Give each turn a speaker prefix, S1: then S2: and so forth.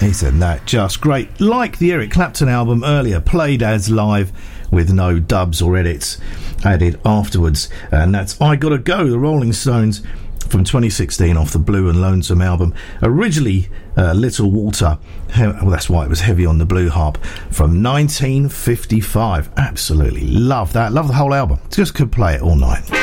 S1: Isn't that just great? Like the Eric Clapton album earlier, played as live with no dubs or edits added afterwards. And that's I Gotta Go, the Rolling Stones, from 2016 off the Blue and Lonesome album. Originally Little Walter, well, that's why it was heavy on the blue harp, from 1955. Absolutely love that. Love the whole album. Just could play it all night.